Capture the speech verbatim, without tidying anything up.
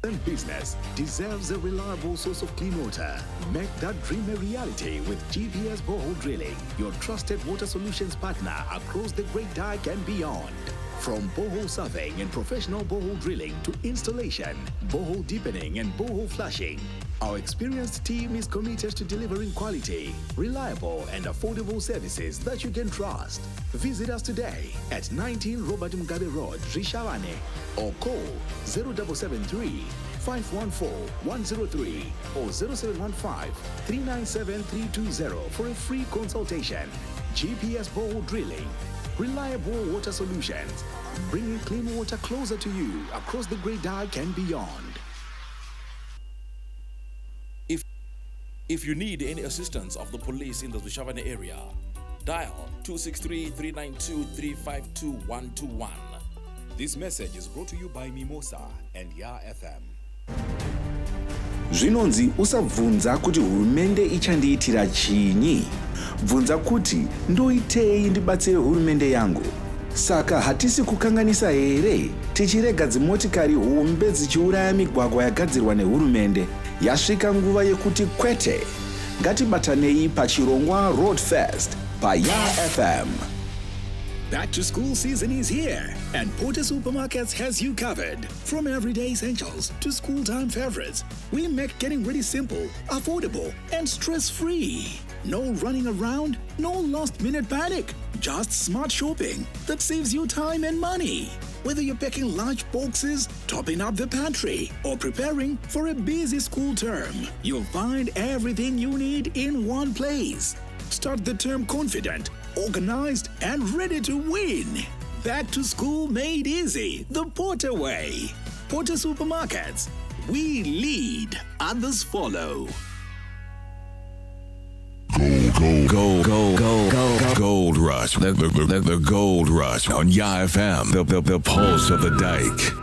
and business deserves a reliable source of clean water. Make that dream a reality with G P S Borehole Drilling, your trusted water solutions partner across the Great Dyke and beyond. From borehole surveying and professional borehole drilling to installation, borehole deepening and borehole flushing, our experienced team is committed to delivering quality, reliable and affordable services that you can trust. Visit us today at nineteen Robert Mugabe Road, Rishavane, or call zero seven seven three, five one four, one zero three or zero seven one five, three nine seven, three two zero for a free consultation. G P S Borehole Drilling, reliable water solutions, bringing clean water closer to you across the Great Dyke and beyond. If, if you need any assistance of the police in the Rishavane area, dial two six three, three nine two, three five two one two one. This message is brought to you by Mimosa and Ya F M. Zvinonzi usabvunza kuti hurumende ichandiitira chinyi. Bvunza kuti ndoitei ndibatsire hurumende yangu. Saka hatisi kukanganisa here tichirega dzimotikari hombe dzichiuraya migwagwa yagadzirwa nehurumende. Yasvika nguva yekuti kwete. Ngatibatanei pachirongwa Road Fest by Ya F M. Back to school season is here, and Porter Supermarkets has you covered. From everyday essentials to school time favorites, we make getting ready simple, affordable, and stress-free. No running around, no last-minute panic. Just smart shopping that saves you time and money. Whether you're packing lunch boxes, topping up the pantry, or preparing for a busy school term, you'll find everything you need in one place. Start the term confident, organized, and ready to win. Back to school made easy the Porter way. Porter Supermarkets. We lead, others follow. Gold, gold, gold, gold, gold, gold rush. The, the, the, the gold rush on Ya F M. The, the, the pulse of the dike.